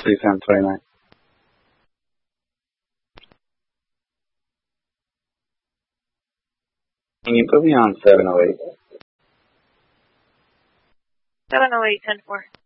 3729. Can you put me on 708? 708, 10-4.